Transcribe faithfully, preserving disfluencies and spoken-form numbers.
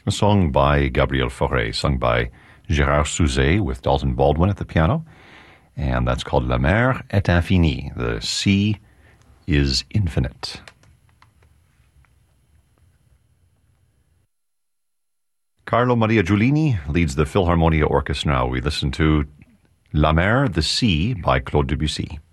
a song by Gabriel Fauré, sung by Gérard Souzet with Dalton Baldwin at the piano, and that's called La mer est infinie, the sea is infinite. Carlo Maria Giulini leads the Philharmonia Orchestra. We listen to La mer, the sea, by Claude Debussy.